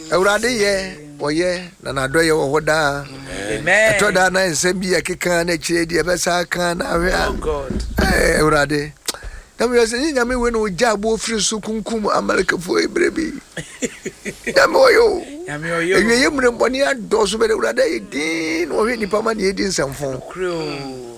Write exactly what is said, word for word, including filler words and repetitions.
Awurade ye oye na na do ye wo hoda. Amen. Atoda na nsem bi akeka na kire di ebesa kan na hwe. Oh God. Eh Awurade. Na me say nyame we no gya bo firi so kunkum America fo ebrebi. Nyame oyo. Nyame oyo. Ewe yemre mboni adoso be Awurade din wo hwe nipa ma na edin semfo. Kro.